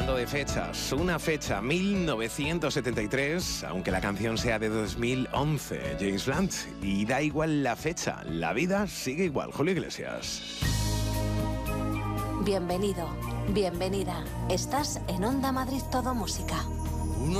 Hablando de fechas, una fecha 1973, aunque la canción sea de 2011, James Blunt, y da igual la fecha, la vida sigue igual. Julio Iglesias. Bienvenido, bienvenida. Estás en Onda Madrid Todo Música.